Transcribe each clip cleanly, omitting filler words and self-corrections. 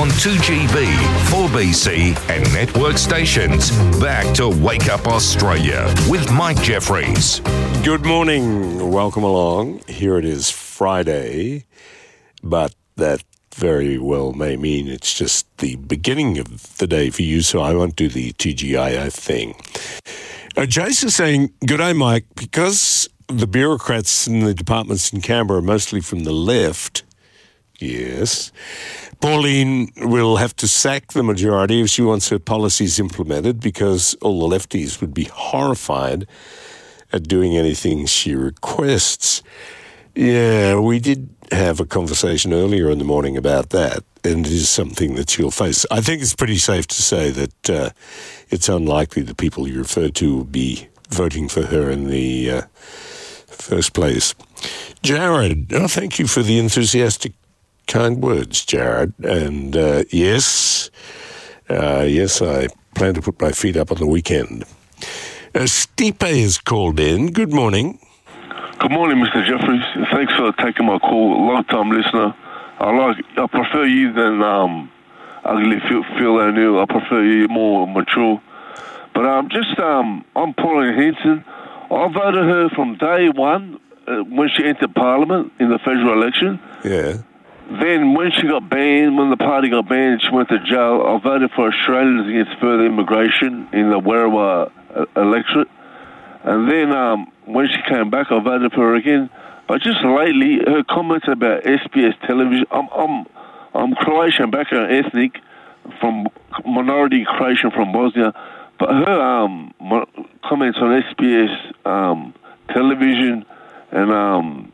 on 2GB, 4BC and network stations. Back to Wake Up Australia with Mike Jeffries. Good morning. Welcome along. Here it is Friday, but that very well may mean it's just the beginning of the day for you, so I won't do the TGIF thing. Jason's saying, good day, Mike, because the bureaucrats in the departments in Canberra are mostly from the left. Yes. Pauline will have to sack the majority if she wants her policies implemented, because all the lefties would be horrified at doing anything she requests. Yeah, we did have a conversation earlier in the morning about that, and it is something that she'll face. I think it's pretty safe to say that it's unlikely the people you refer to will be voting for her in the first place. Jared, thank you for the enthusiastic kind words, Jared. And yes, I plan to put my feet up on the weekend. Stipe has called in. Good morning. Good morning, Mr. Jeffries. Thanks for taking my call. Long-time listener. I prefer you than ugly Phil O'Neill. I prefer you more mature. But I'm Pauline Hanson. I voted her from day one when she entered Parliament in the federal election. Yeah. Then when she got banned, when the party got banned, she went to jail. I voted for Australians Against Further Immigration in the Werriwa electorate. And then when she came back, I voted for her again. But just lately, her comments about SBS television, I'm Croatian background, ethnic, from minority Croatian from Bosnia. But her comments on SBS television and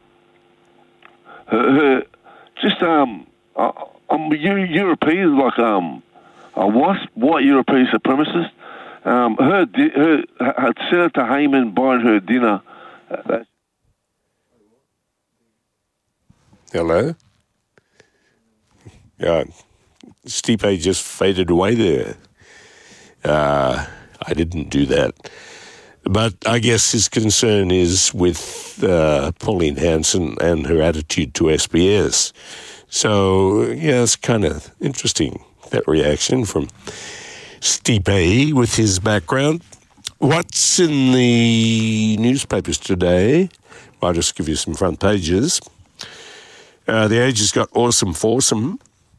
her just European, like a white European supremacist. Her Senator Heyman buying her dinner. Hello? Yeah, Stipe just faded away there. I didn't do that. But I guess his concern is with Pauline Hanson and her attitude to SBS. So, yeah, it's kind of interesting, that reaction from Stipe with his background. What's in the newspapers today? I'll just give you some front pages. The Age has got Awesome Foursome,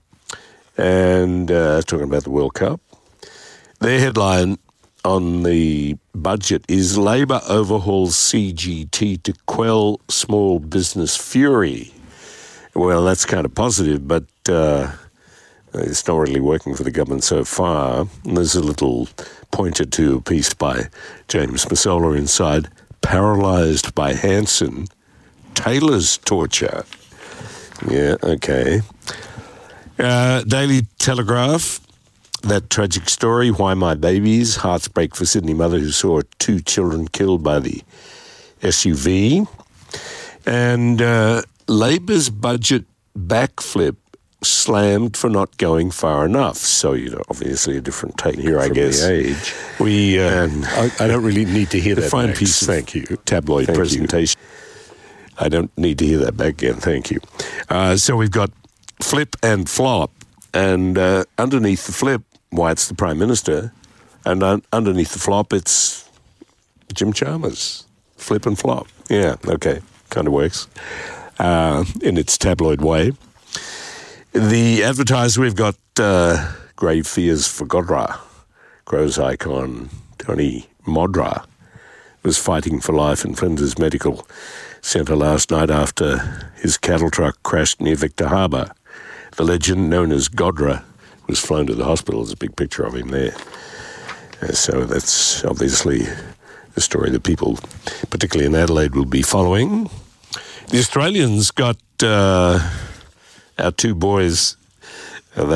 and talking about the World Cup. Their headline on the budget is Labor overhauls CGT to quell small business fury. Well, that's kind of positive, but it's not really working for the government so far. And there's a little pointer to a piece by James Massola inside, Paralysed by Hanson, Taylor's torture. Yeah, okay. Daily Telegraph, that tragic story, Why My Babies, hearts break for Sydney mother who saw 2 children killed by the SUV. And Labor's budget backflip slammed for not going far enough. So, obviously a different take here, I guess. The Age. I don't really need to hear that. Fine Max. piece, thank you. Tabloid thank presentation. You. I don't need to hear that back again, thank you. So we've got flip and flop, and underneath the flip, why it's the Prime Minister, and underneath the flop, it's Jim Chalmers. Flip and flop. Yeah, okay, kind of works in its tabloid way. The Advertiser, we've got grave fears for Godra. Crows icon Tony Modra was fighting for life in Flinders Medical Centre last night after his cattle truck crashed near Victor Harbour. The legend, known as Godra, was flown to the hospital. There's a big picture of him there. So that's obviously a story that people, particularly in Adelaide, will be following. The Australians got our 2 boys. We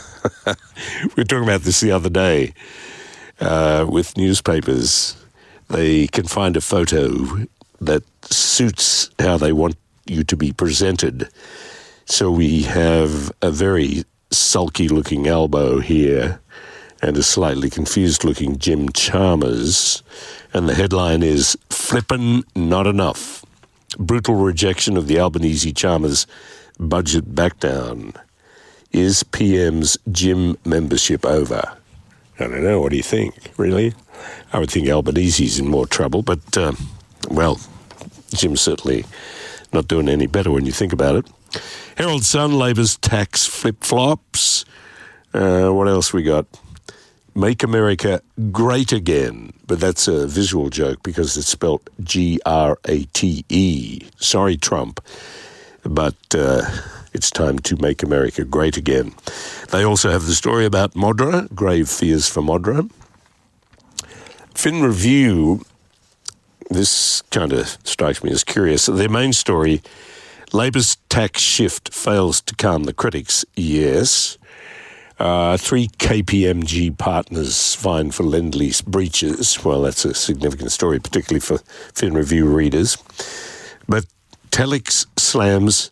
were talking about this the other day with newspapers. They can find a photo that suits how they want you to be presented. So we have a very sulky-looking Albo here and a slightly confused-looking Jim Chalmers. And the headline is, Flippin' Not Enough. Brutal rejection of the Albanese Chalmers budget back down. Is PM's gym membership over? I don't know. What do you think? Really? I would think Albanese's in more trouble, but, well, Jim's certainly not doing any better when you think about it. Herald Sun, Labor's tax flip-flops. What else we got? Make America Great Again. But that's a visual joke because it's spelt G-R-A-T-E. Sorry, Trump. But it's time to make America great again. They also have the story about Modra, grave fears for Modra. Fin Review, this kind of strikes me as curious. Their main story, Labor's tax shift fails to calm the critics. Yes. 3 KPMG partners fined for Lend-Lease breaches. Well, that's a significant story, particularly for Fin Review readers. But Telix slams